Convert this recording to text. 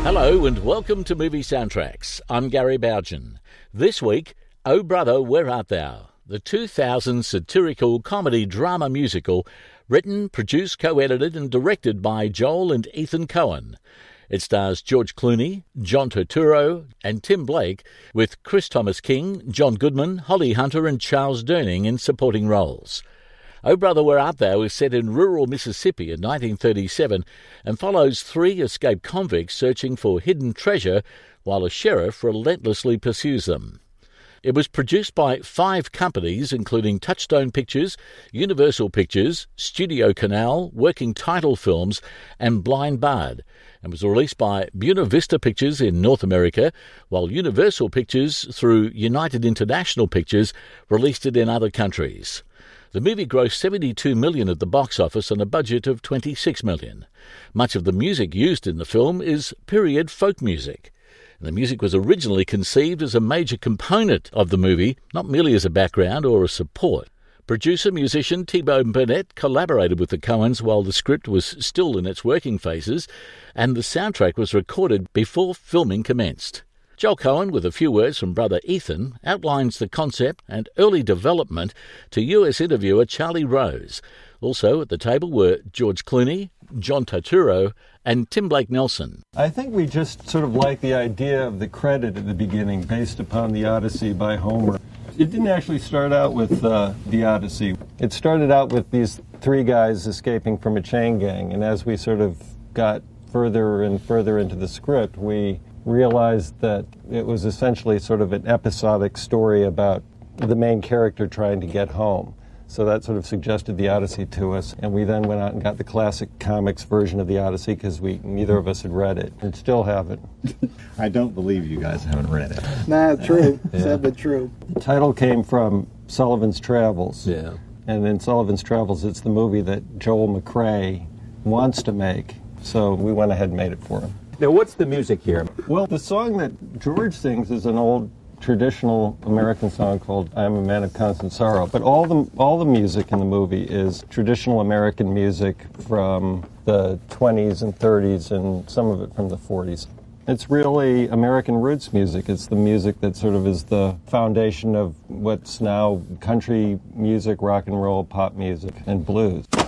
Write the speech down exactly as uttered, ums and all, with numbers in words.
Hello and welcome to Movie Soundtracks. I'm Gary Bougen. This week, Oh Brother, Where Art Thou? The two thousand satirical comedy drama musical written, produced, co-edited and directed by Joel and Ethan Coen. It stars George Clooney, John Turturro and Tim Blake, with Chris Thomas King, John Goodman, Holly Hunter and Charles Durning in supporting roles. Oh Brother, Where Art Thou? Is set in rural Mississippi in nineteen thirty-seven and follows three escaped convicts searching for hidden treasure while a sheriff relentlessly pursues them. It was produced by five companies, including Touchstone Pictures, Universal Pictures, Studio Canal, Working Title Films, and Blind Bard, and was released by Buena Vista Pictures in North America, while Universal Pictures, through United International Pictures, released it in other countries. The movie grossed seventy-two million dollars at the box office on a budget of twenty-six million dollars. Much of the music used in the film is period folk music. The music was originally conceived as a major component of the movie, not merely as a background or a support. Producer-musician T-Bone Burnett collaborated with the Coens while the script was still in its working phases, and the soundtrack was recorded before filming commenced. Joel Coen, with a few words from brother Ethan, outlines the concept and early development to U S interviewer Charlie Rose. Also at the table were George Clooney, John Turturro, and Tim Blake Nelson. I think we just sort of like the idea of the credit at the beginning based upon the Odyssey by Homer. It didn't actually start out with uh, the Odyssey. It started out with these three guys escaping from a chain gang, and as we sort of got further and further into the script, we realized that it was essentially sort of an episodic story about the main character trying to get home. So that sort of suggested the Odyssey to us, and we then went out and got the classic comics version of the Odyssey because we neither of us had read it, and still haven't. I don't believe you guys haven't read it. Nah, true. Yeah. Sadly true. The title came from Sullivan's Travels. Yeah. And in Sullivan's Travels, it's the movie that Joel McCrea wants to make, so we went ahead and made it for him. Now, what's the music here? Well, the song that George sings is an old traditional American song called I'm a Man of Constant Sorrow, but all the all the music in the movie is traditional American music from the twenties and thirties and some of it from the forties. It's really American roots music. It's the music that sort of is the foundation of what's now country music, rock and roll, pop music, and blues.